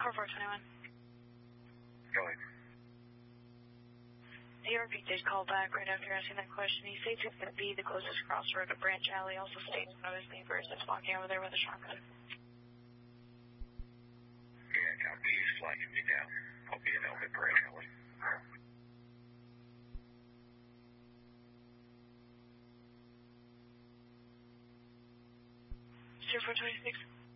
4421. Going. ARP did call back right after asking that question. He states it's going to be the closest crossroad to Branch Alley. Also states one of his neighbors that's walking over there with a shotgun. Yeah, copy. He's flagging me down. I'll be in Elgin Branch Alley. 0426.